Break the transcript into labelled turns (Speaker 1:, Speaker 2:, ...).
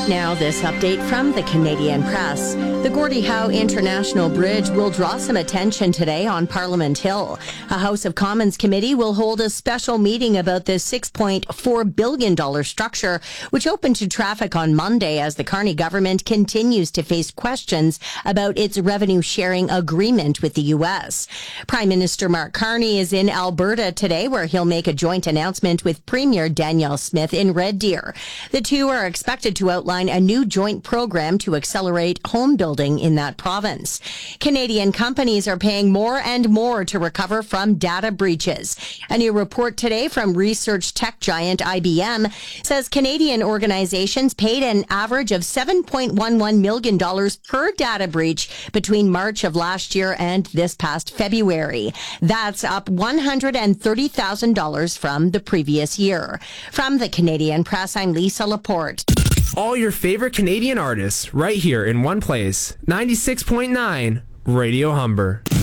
Speaker 1: Now, this update from the Canadian Press. The Gordie Howe International Bridge will draw some attention today on Parliament Hill. A House of Commons committee will hold a special meeting about the $6.4 billion structure, which opened to traffic on Monday as the Carney government continues to face questions about its revenue-sharing agreement with the U.S. Prime Minister Mark Carney is in Alberta today, where he'll make a joint announcement with Premier Danielle Smith in Red Deer. The two are expected to outline a new joint program to accelerate home building in that province. Canadian companies are paying more and more to recover from data breaches. A new report today from research tech giant IBM says Canadian organizations paid an average of $7.11 million per data breach between March of last year and this past February. That's up $130,000 from the previous year. From the Canadian Press, I'm Lisa Laporte.
Speaker 2: All your favorite Canadian artists right here in one place. 96.9 Radio Humber.